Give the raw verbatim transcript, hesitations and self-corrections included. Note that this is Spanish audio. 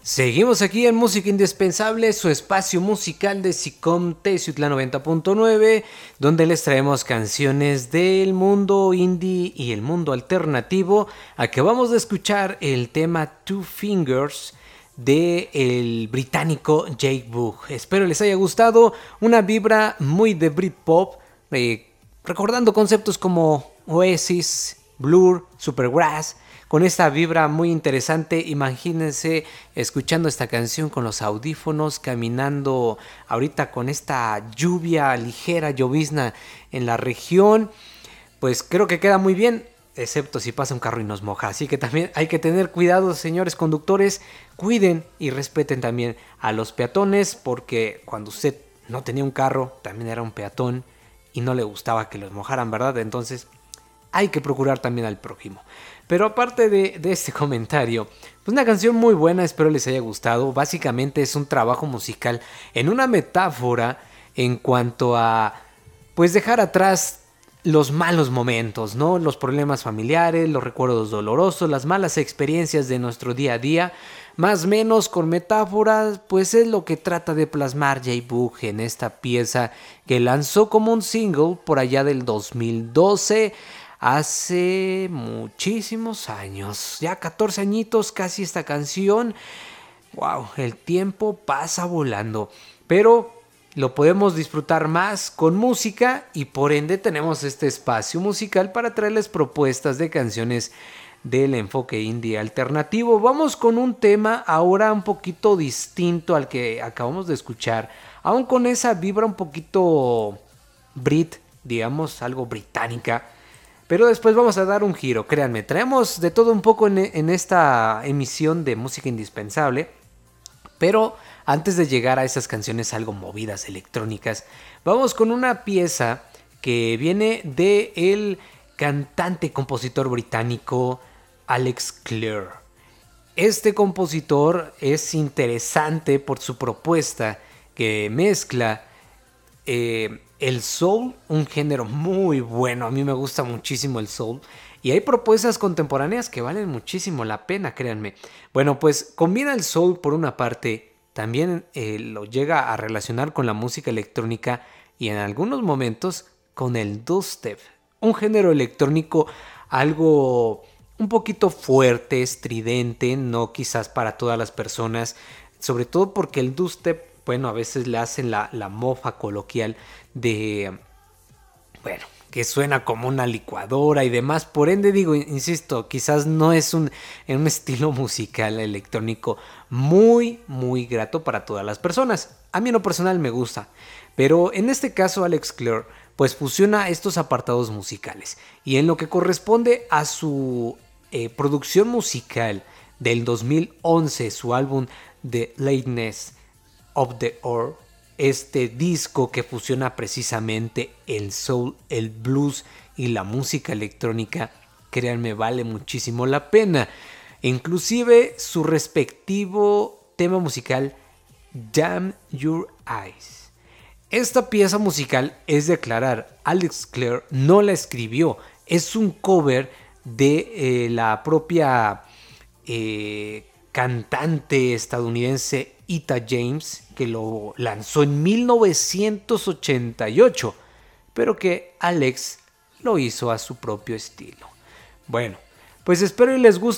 Seguimos aquí en Música Indispensable, su espacio musical de SICOM Teciutlán noventa punto nueve, donde les traemos canciones del mundo indie y el mundo alternativo. Acabamos de escuchar el tema Two Fingers de el británico Jake Bugg. Espero les haya gustado, una vibra muy de Britpop, eh, recordando conceptos como Oasis, Blur, Supergrass. Con esta vibra muy interesante, imagínense escuchando esta canción con los audífonos, caminando ahorita con esta lluvia ligera, llovizna en la región. Pues creo que queda muy bien, excepto si pasa un carro y nos moja. Así que también hay que tener cuidado, señores conductores. Cuiden y respeten también a los peatones, porque cuando usted no tenía un carro, también era un peatón y no le gustaba que los mojaran, ¿verdad? Entonces hay que procurar también al prójimo. Pero aparte de, de este comentario, pues una canción muy buena, espero les haya gustado. Básicamente es un trabajo musical en una metáfora en cuanto a, pues, dejar atrás los malos momentos, ¿no? Los problemas familiares, los recuerdos dolorosos, las malas experiencias de nuestro día a día. Más o menos con metáforas, pues es lo que trata de plasmar Jake Bugg en esta pieza que lanzó como un single por allá del dos mil doce. Hace muchísimos años, ya catorce añitos casi esta canción. Wow, el tiempo pasa volando, pero lo podemos disfrutar más con música y por ende tenemos este espacio musical para traerles propuestas de canciones del enfoque indie alternativo. Vamos con un tema ahora un poquito distinto al que acabamos de escuchar, aún con esa vibra un poquito Brit, digamos, algo británica. Pero después vamos a dar un giro, créanme, traemos de todo un poco en, en esta emisión de Música Indispensable. Pero antes de llegar a esas canciones algo movidas, electrónicas, vamos con una pieza que viene de el cantante y compositor británico Alex Clare. Este compositor es interesante por su propuesta que mezcla Eh, el soul, un género muy bueno, a mí me gusta muchísimo el soul, y hay propuestas contemporáneas que valen muchísimo la pena, créanme. Bueno, pues combina el soul por una parte, también eh, lo llega a relacionar con la música electrónica y en algunos momentos con el dubstep, un género electrónico algo un poquito fuerte, estridente, no quizás para todas las personas, sobre todo porque el dubstep, bueno, a veces le hacen la, la mofa coloquial de, bueno, que suena como una licuadora y demás. Por ende, digo, insisto, quizás no es un, un estilo musical electrónico muy, muy grato para todas las personas. A mí en lo personal me gusta. Pero en este caso, Alex Clare, pues fusiona estos apartados musicales. Y en lo que corresponde a su eh, producción musical del dos mil once, su álbum The Lateness of the Hour, este disco que fusiona precisamente el soul, el blues y la música electrónica, créanme, vale muchísimo la pena. Inclusive su respectivo tema musical, Damn Your Eyes. Esta pieza musical, es de aclarar, Alex Clare no la escribió, es un cover de eh, la propia eh, cantante estadounidense Etta James, que lo lanzó en mil novecientos ochenta y ocho, pero que Alex lo hizo a su propio estilo. Bueno, pues espero y les guste